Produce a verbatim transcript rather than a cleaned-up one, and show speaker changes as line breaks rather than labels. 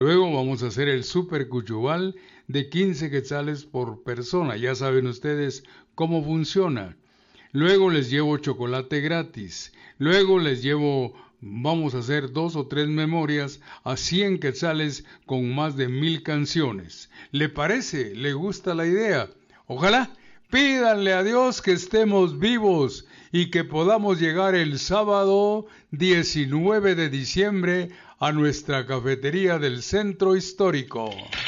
Luego vamos a hacer el super cuchubal de quince quetzales por persona. Ya saben ustedes cómo funciona. Luego les llevo chocolate gratis. Luego les llevo, vamos a hacer dos o tres memorias a cien quetzales con más de mil canciones. ¿Le parece? ¿Le gusta la idea? Ojalá. Pídanle a Dios que estemos vivos y que podamos llegar el sábado diecinueve de diciembre a nuestra cafetería del Centro Histórico.